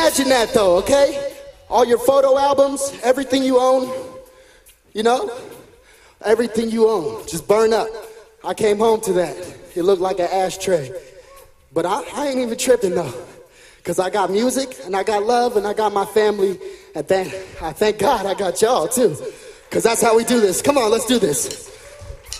imagine that though, okay? All your photo albums, everything you own, you know? Everything you own, just burn up. I came home to that. It looked like an ashtray. But I ain't even tripping though. Cause I got music, and I got love, and I got my family, and I thank God I got y'all too. Cause that's how we do this. Come on, let's do this.